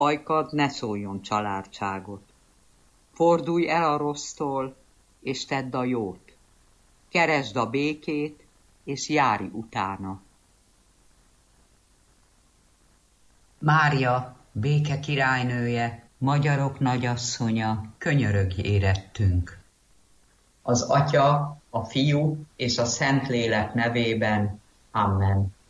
Ajkad ne szóljon családságot. Fordulj el a rossztól, és tedd a jót. Keresd a békét, és járj utána. Mária, béke királynője, magyarok nagyasszonya, könyörögj érettünk. Az Atya, a Fiú és a Szentlélek nevében. Amen.